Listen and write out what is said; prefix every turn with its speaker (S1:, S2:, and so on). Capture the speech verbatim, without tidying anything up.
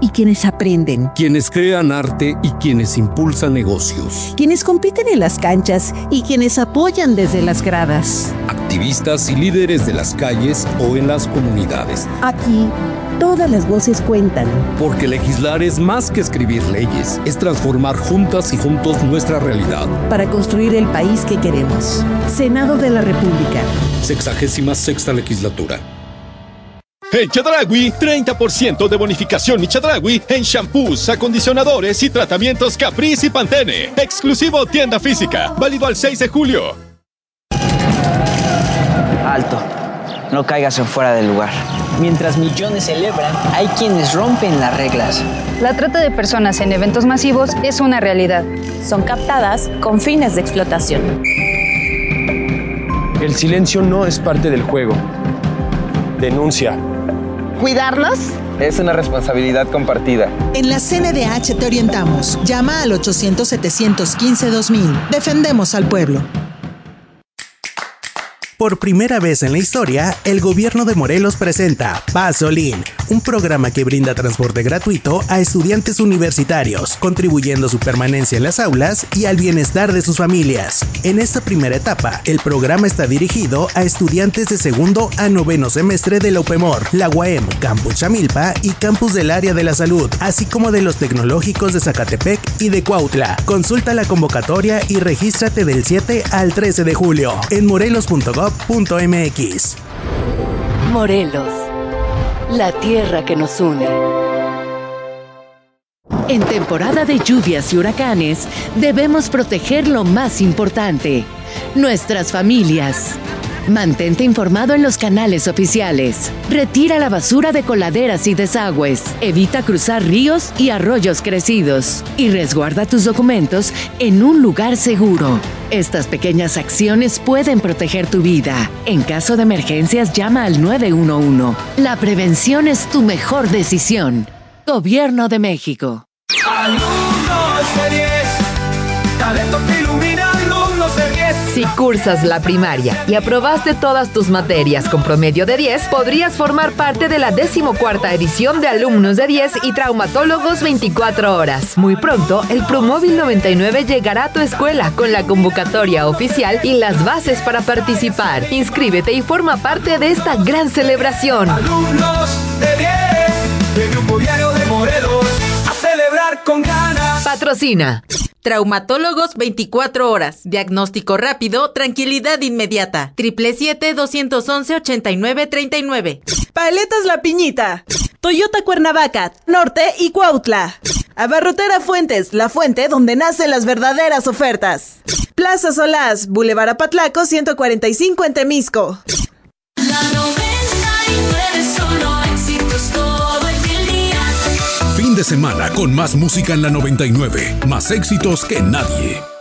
S1: y quienes aprenden.
S2: Quienes crean arte y quienes impulsan negocios.
S1: Quienes compiten en las canchas y quienes apoyan desde las gradas.
S2: Activistas y líderes de las calles o en las comunidades.
S1: Aquí, todas las voces cuentan.
S2: Porque legislar es más que escribir leyes, es transformar juntas y juntos nuestra realidad.
S1: Para construir el país que queremos. Senado de la República.
S2: Sexagésima sexta legislatura.
S3: En Chedraui, treinta por ciento de bonificación y Chedraui en shampoos, acondicionadores y tratamientos Caprice y Pantene. Exclusivo tienda física, válido al seis de julio.
S4: Alto, no caigas en fuera del lugar. Mientras millones celebran, hay quienes rompen las reglas.
S5: La trata de personas en eventos masivos es una realidad.
S6: Son captadas con fines de explotación.
S7: El silencio no es parte del juego. Denuncia.
S8: ¿Cuidarnos?
S9: Es una responsabilidad compartida.
S10: En la C N D H te orientamos. Llama al ochocientos, setecientos quince, dos mil. Defendemos al pueblo.
S11: Por primera vez en la historia, el gobierno de Morelos presenta Pasolín, un programa que brinda transporte gratuito a estudiantes universitarios, contribuyendo a su permanencia en las aulas y al bienestar de sus familias. En esta primera etapa, el programa está dirigido a estudiantes de segundo a noveno semestre de la U P E M O R, la U A M, Campus Chamilpa y Campus del Área de la Salud, así como de los tecnológicos de Zacatepec y de Cuautla. Consulta la convocatoria y regístrate del siete al trece de julio en morelos punto gob punto mx.
S12: Morelos, la tierra que nos une. En temporada de lluvias y huracanes, debemos proteger lo más importante, nuestras familias. Mantente informado en los canales oficiales. Retira la basura de coladeras y desagües. Evita cruzar ríos y arroyos crecidos. Y resguarda tus documentos en un lugar seguro. Estas pequeñas acciones pueden proteger tu vida. En caso de emergencias, llama al nueve uno uno. La prevención es tu mejor decisión. Gobierno de México.
S13: Alumnos de diez, talento que ilumina, alumnos de diez.
S14: Si cursas la primaria y aprobaste todas tus materias con promedio de diez, podrías formar parte de la decimocuarta edición de Alumnos de diez y Traumatólogos veinticuatro horas. Muy pronto, el Promóvil noventa y nueve llegará a tu escuela con la convocatoria oficial y las bases para participar. Inscríbete y forma parte de esta gran celebración.
S13: Alumnos de diez, de Grupo Diario de Morelos, a celebrar con ganas.
S14: Patrocina
S15: Traumatólogos veinticuatro horas. Diagnóstico rápido, tranquilidad inmediata. Triple siete, doscientos once, ochenta y nueve, treinta y nueve.
S16: Paletas La Piñita. Toyota Cuernavaca, Norte y Cuautla. Abarrotera Fuentes, la fuente donde nacen las verdaderas ofertas. Plaza Solás, Boulevard Apatlaco ciento cuarenta y cinco en Temisco.
S13: La noventa y nueve solo éxitos todo el día.
S17: Fin de semana con más música en la noventa y nueve. Más éxitos que nadie.